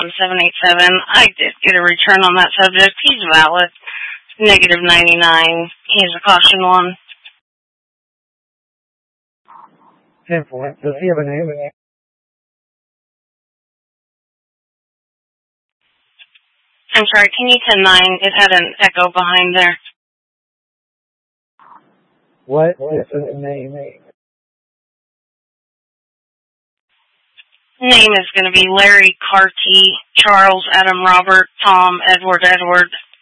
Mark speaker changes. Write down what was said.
Speaker 1: 787. I did get a return on that subject. He's valid. Negative 99. He's a caution one.
Speaker 2: 10-4. Does he have a name?
Speaker 1: I'm sorry, can you 10-9? It had an echo behind there.
Speaker 2: What is his name?
Speaker 1: Name is going to be Larry Carty, Charles Adam Robert, Tom Edward Edward.